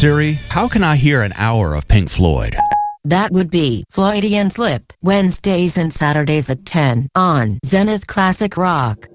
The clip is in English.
Siri, how can I hear an hour of Pink Floyd? That would be Floydian Slip, Wednesdays and Saturdays at 10 on Zenith Classic Rock.